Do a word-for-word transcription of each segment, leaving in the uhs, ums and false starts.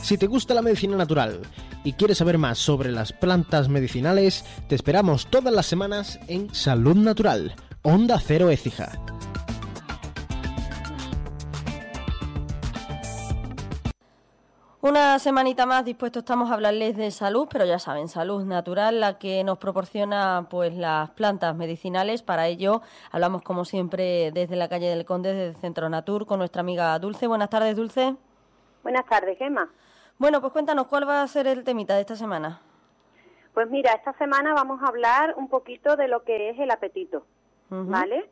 Si te gusta la medicina natural y quieres saber más sobre las plantas medicinales, te esperamos todas las semanas en Salud Natural, Onda Cero Écija. Una semanita más dispuestos estamos a hablarles de salud, pero ya saben, salud natural, la que nos proporciona pues las plantas medicinales. Para ello hablamos como siempre desde la calle del Conde, desde Centro Natur, con nuestra amiga Dulce. Buenas tardes, Dulce. Buenas tardes, Gemma. Bueno, pues cuéntanos, ¿cuál va a ser el temita de esta semana? Pues mira, esta semana vamos a hablar un poquito de lo que es el apetito, uh-huh. ¿vale?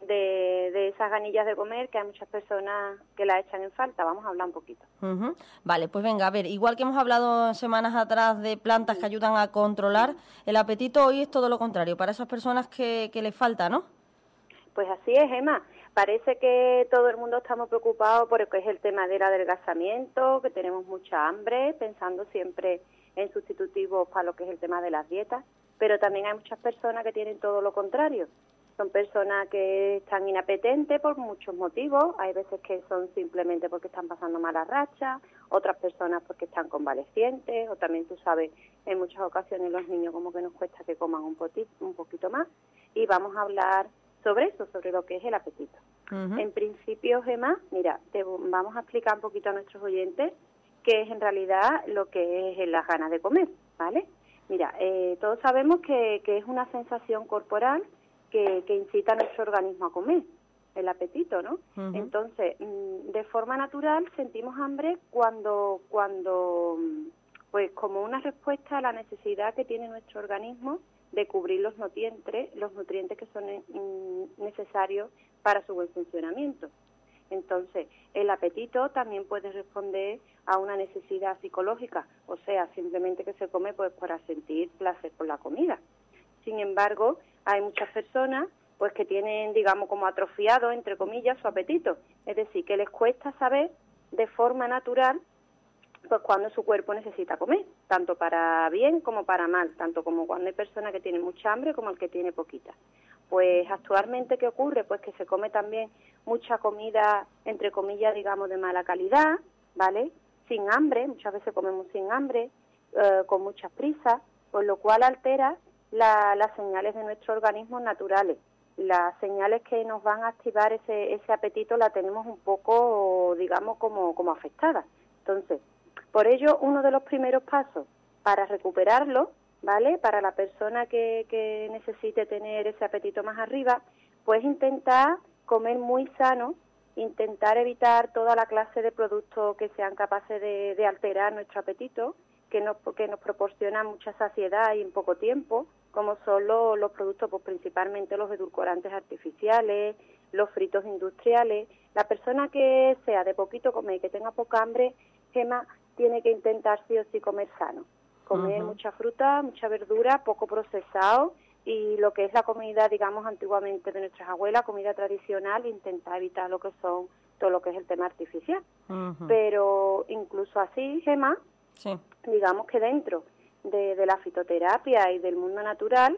De, de esas ganillas de comer que hay muchas personas que la echan en falta. Vamos a hablar un poquito. Uh-huh. Vale, pues venga, a ver, igual que hemos hablado semanas atrás de plantas que ayudan a controlar el apetito, hoy es todo lo contrario, para esas personas que, que les falta, ¿no? Pues así es, Emma. Parece que todo el mundo estamos preocupados por lo que es el tema del adelgazamiento, que tenemos mucha hambre, pensando siempre en sustitutivos para lo que es el tema de las dietas, pero también hay muchas personas que tienen todo lo contrario. Son personas que están inapetentes por muchos motivos, hay veces que son simplemente porque están pasando malas rachas, otras personas porque están convalecientes, o también tú sabes, en muchas ocasiones los niños como que nos cuesta que coman un poquito, un poquito más, y vamos a hablar sobre eso, sobre lo que es el apetito. Uh-huh. En principio, Gemma, mira, te vamos a explicar un poquito a nuestros oyentes qué es en realidad lo que es las ganas de comer, ¿vale? Mira, eh, todos sabemos que, que es una sensación corporal que, que incita a nuestro organismo a comer, el apetito, ¿no? Uh-huh. Entonces, de forma natural sentimos hambre cuando, cuando, pues como una respuesta a la necesidad que tiene nuestro organismo de cubrir los nutrientes, los nutrientes que son necesarios para su buen funcionamiento. Entonces, el apetito también puede responder a una necesidad psicológica, o sea, simplemente que se come pues para sentir placer por la comida. Sin embargo, hay muchas personas pues que tienen, digamos, como atrofiado, entre comillas, su apetito. Es decir, que les cuesta saber de forma natural pues cuando su cuerpo necesita comer, tanto para bien como para mal, tanto como cuando hay personas que tienen mucha hambre como el que tiene poquita. Pues actualmente, ¿qué ocurre? Pues que se come también mucha comida, entre comillas, digamos, de mala calidad, ¿vale? Sin hambre, muchas veces comemos sin hambre, eh, con muchas prisas, por lo cual altera la, las señales de nuestro organismo naturales. Las señales que nos van a activar ese, ese apetito la tenemos un poco, digamos, como, como afectadas. Entonces, por ello, uno de los primeros pasos para recuperarlo, ¿vale?, para la persona que, que necesite tener ese apetito más arriba, pues intentar comer muy sano, intentar evitar toda la clase de productos que sean capaces de, de alterar nuestro apetito, que nos, que nos proporcionan mucha saciedad y en poco tiempo, como son los, los productos, pues principalmente los edulcorantes artificiales, los fritos industriales. La persona que sea de poquito comer y que tenga poca hambre, Gemma, tiene que intentar sí o sí comer sano. Comer uh-huh. mucha fruta, mucha verdura, poco procesado, y lo que es la comida, digamos, antiguamente de nuestras abuelas, comida tradicional, intentar evitar lo que son, todo lo que es el tema artificial. Uh-huh. Pero incluso así, Gemma, sí. digamos que dentro de, de la fitoterapia y del mundo natural,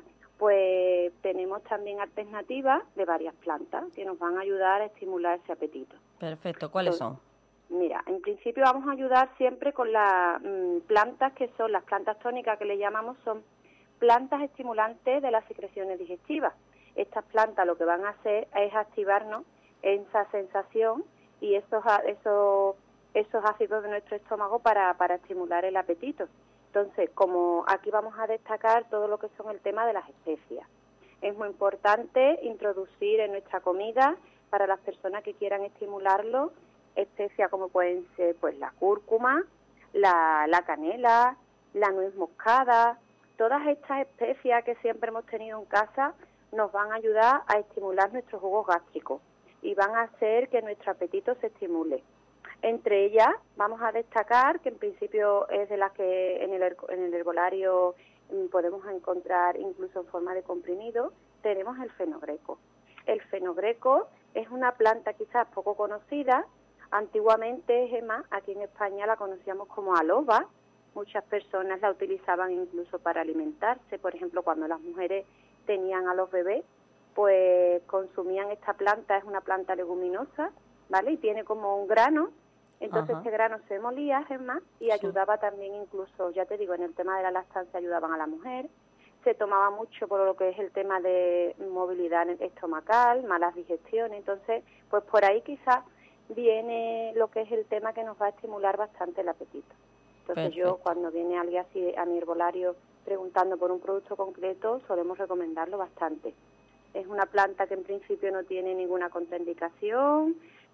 pues tenemos también alternativas de varias plantas que nos van a ayudar a estimular ese apetito. Perfecto, ¿cuáles Entonces, son? Mira, en principio vamos a ayudar siempre con las mmm, plantas que son, las plantas tónicas que le llamamos, son plantas estimulantes de las secreciones digestivas. Estas plantas lo que van a hacer es activarnos esa sensación y esos, esos, esos ácidos de nuestro estómago para, para estimular el apetito. Entonces, como aquí vamos a destacar todo lo que son el tema de las especias. Es muy importante introducir en nuestra comida, para las personas que quieran estimularlo, especias como pueden ser pues la cúrcuma, la, la canela, la nuez moscada. Todas estas especias que siempre hemos tenido en casa nos van a ayudar a estimular nuestros jugos gástricos y van a hacer que nuestro apetito se estimule. Entre ellas vamos a destacar, que en principio es de las que en el, en el herbolario podemos encontrar incluso en forma de comprimido, tenemos el fenogreco. El fenogreco es una planta quizás poco conocida. Antiguamente, Gemma, aquí en España la conocíamos como aloba. Muchas personas la utilizaban incluso para alimentarse. Por ejemplo, cuando las mujeres tenían a los bebés, pues consumían esta planta. Es una planta leguminosa, ¿vale? Y tiene como un grano Entonces Ajá. este grano se molía, Gemma, y Sí. ayudaba también incluso, ya te digo, en el tema de la lactancia ayudaban a la mujer. Se tomaba mucho por lo que es el tema de movilidad estomacal, malas digestiones. Entonces, pues por ahí quizás viene lo que es el tema que nos va a estimular bastante el apetito. Entonces Perfecto. yo, cuando viene alguien así a mi herbolario preguntando por un producto concreto, solemos recomendarlo bastante. Es una planta que en principio no tiene ninguna contraindicación,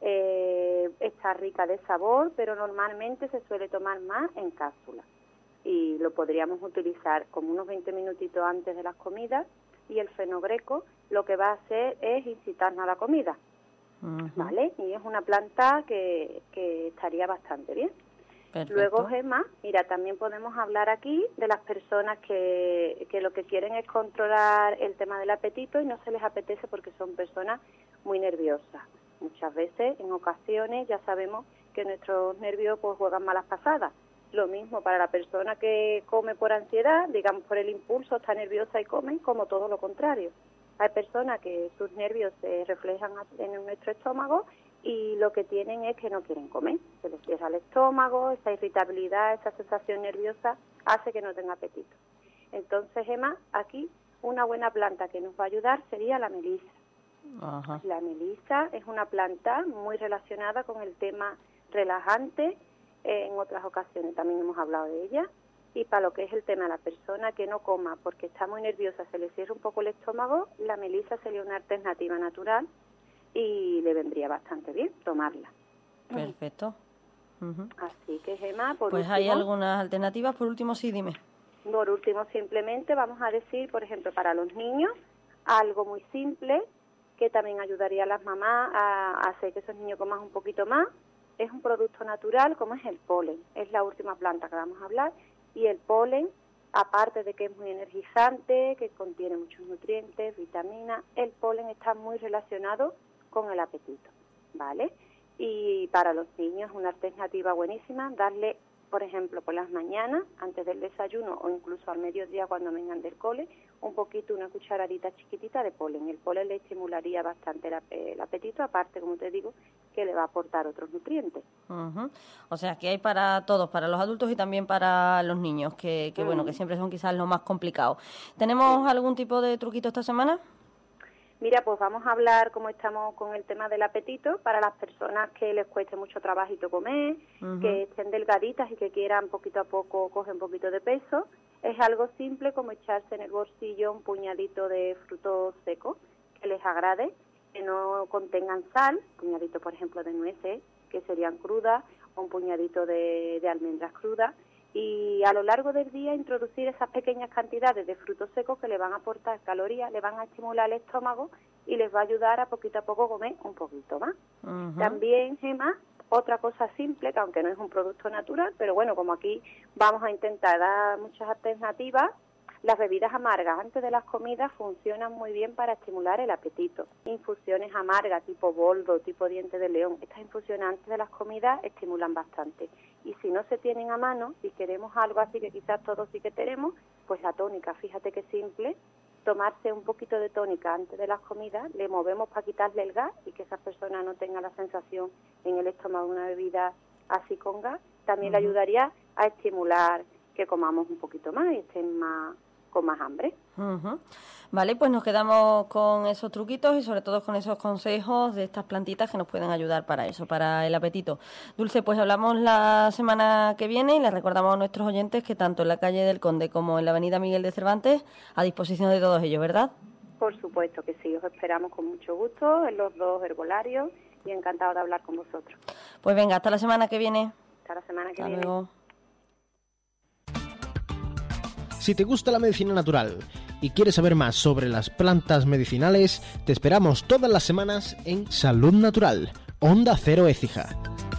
eh, está rica de sabor, pero normalmente se suele tomar más en cápsula. Y lo podríamos utilizar como unos veinte minutitos antes de las comidas, y el fenogreco lo que va a hacer es incitarnos a la comida, Ujú. ¿vale? Y es una planta que, que estaría bastante bien. Perfecto. Luego, Gemma, mira, también podemos hablar aquí de las personas que, que lo que quieren es controlar el tema del apetito y no se les apetece porque son personas muy nerviosas. Muchas veces, en ocasiones, ya sabemos que nuestros nervios pues juegan malas pasadas. Lo mismo para la persona que come por ansiedad, digamos por el impulso, está nerviosa y come, como todo lo contrario. Hay personas que sus nervios se reflejan en nuestro estómago y lo que tienen es que no quieren comer. Se les cierra el estómago, esa irritabilidad, esa sensación nerviosa hace que no tenga apetito. Entonces, Gemma, aquí una buena planta que nos va a ayudar sería la melisa. Ajá. La melisa es una planta muy relacionada con el tema relajante. Eh, en otras ocasiones también hemos hablado de ella. Y para lo que es el tema de la persona que no coma porque está muy nerviosa, se le cierra un poco el estómago, la melisa sería una alternativa natural y le vendría bastante bien tomarla. Perfecto. Ujú. Así que, Gemma, por Pues último, hay algunas alternativas. Por último, sí, dime. por último, simplemente vamos a decir, por ejemplo, para los niños, algo muy simple que también ayudaría a las mamás a, a hacer que esos niños coman un poquito más. Es un producto natural como es el polen. Es la última planta que vamos a hablar. Y el polen, aparte de que es muy energizante, que contiene muchos nutrientes, vitaminas, el polen está muy relacionado con el apetito, ¿vale? Y para los niños es una alternativa buenísima darle, por ejemplo, por las mañanas, antes del desayuno o incluso al mediodía cuando vengan del cole, un poquito, una cucharadita chiquitita de polen. El polen le estimularía bastante el, el apetito, aparte, como te digo, que le va a aportar otros nutrientes. Ujú. O sea, que hay para todos, para los adultos y también para los niños, que, que bueno, que siempre son quizás los más complicados. ¿Tenemos algún tipo de truquito esta semana? Mira, pues vamos a hablar, como estamos con el tema del apetito, para las personas que les cueste mucho trabajito comer, Ujú. que estén delgaditas y que quieran poquito a poco coger un poquito de peso. Es algo simple como echarse en el bolsillo un puñadito de frutos secos que les agrade, que no contengan sal, un puñadito, por ejemplo, de nueces, que serían crudas, o un puñadito de, de almendras crudas, y a lo largo del día introducir esas pequeñas cantidades de frutos secos que le van a aportar calorías, le van a estimular el estómago y les va a ayudar a poquito a poco comer un poquito más. Ujú. También, Gemma, otra cosa simple, que aunque no es un producto natural, pero bueno, como aquí vamos a intentar dar muchas alternativas, las bebidas amargas antes de las comidas funcionan muy bien para estimular el apetito. Infusiones amargas tipo boldo, tipo diente de león, estas infusiones antes de las comidas estimulan bastante. Y si no se tienen a mano, si queremos algo así que quizás todos sí que tenemos, pues la tónica, fíjate qué simple, tomarse un poquito de tónica antes de las comidas, le movemos para quitarle el gas y que esa persona no tenga la sensación en el estómago de una bebida así con gas, también le ayudaría a estimular que comamos un poquito más y estén más con más hambre. Ujú. Vale, pues nos quedamos con esos truquitos y sobre todo con esos consejos de estas plantitas que nos pueden ayudar para eso, para el apetito. Dulce, pues hablamos la semana que viene y les recordamos a nuestros oyentes que tanto en la calle del Conde como en la avenida Miguel de Cervantes, a disposición de todos ellos, ¿verdad? Por supuesto que sí, os esperamos con mucho gusto en los dos herbolarios y encantado de hablar con vosotros. Pues venga, hasta la semana que viene. Hasta la semana que Hasta viene. luego. Si te gusta la medicina natural y quieres saber más sobre las plantas medicinales, te esperamos todas las semanas en Salud Natural, Onda Cero Écija.